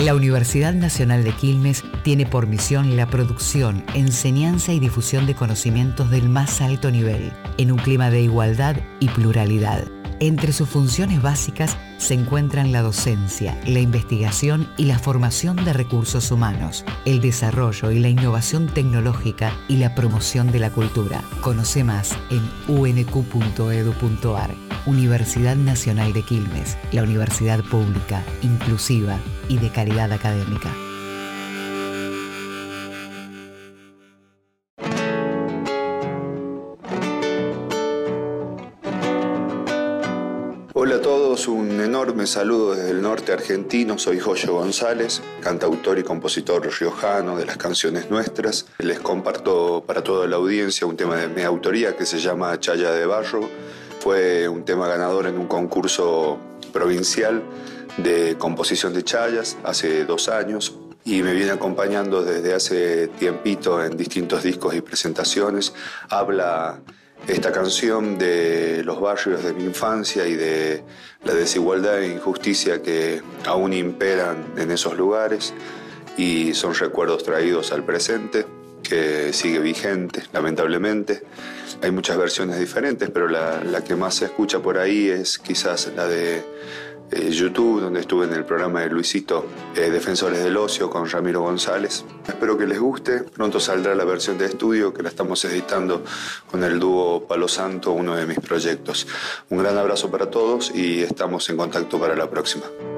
La Universidad Nacional de Quilmes tiene por misión la producción, enseñanza y difusión de conocimientos del más alto nivel, en un clima de igualdad y pluralidad. Entre sus funciones básicas se encuentran la docencia, la investigación y la formación de recursos humanos, el desarrollo y la innovación tecnológica y la promoción de la cultura. Conoce más en unq.edu.ar. Universidad Nacional de Quilmes, la universidad pública, inclusiva y de calidad académica. Hola a todos, un enorme saludo desde el norte argentino. Soy Joyo González, cantautor y compositor riojano de las canciones nuestras. Les comparto para toda la audiencia un tema de mi autoría que se llama Chaya de Barro. Fue un tema ganador en un concurso provincial de composición de chayas hace 2 años y me viene acompañando desde hace tiempito en distintos discos y presentaciones. Habla esta canción de los barrios de mi infancia y de la desigualdad e injusticia que aún imperan en esos lugares, y son recuerdos traídos al presente que sigue vigente, lamentablemente. Hay muchas versiones diferentes, pero la que más se escucha por ahí es quizás la de YouTube, donde estuve en el programa de Luisito, Defensores del Ocio, con Ramiro González. Espero que les guste. Pronto saldrá la versión de estudio, que la estamos editando con el dúo Palo Santo, uno de mis proyectos. Un gran abrazo para todos y estamos en contacto para la próxima.